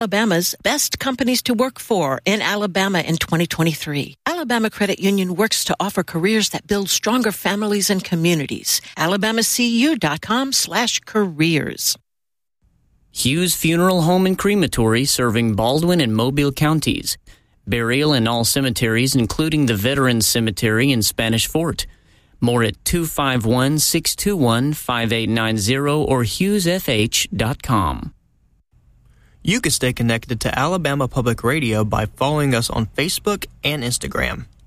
Alabama's best companies to work for in Alabama in 2023. Alabama Credit Union works to offer careers that build stronger families and communities. alabamacu.com/careers. Hughes Funeral Home and Crematory serving Baldwin and Mobile counties. Burial in all cemeteries, including the Veterans Cemetery in Spanish Fort. More at 251-621-5890 or hughesfh.com. You can stay connected to Alabama Public Radio by following us on Facebook and Instagram.